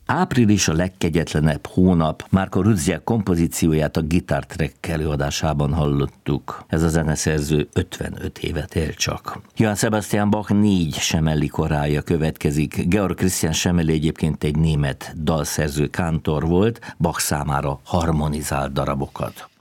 Április a legkegyetlenebb hónap, Marco Ruzziak kompozícióját a Guitar Track előadásában hallottuk. Ez a zeneszerző 55 évet él csak. Johann Sebastian Bach 4 Semmelli korája következik. Georg Christian Semmelli egyébként egy német dalszerző, kántor volt, Bach számára harmonizált darabokat.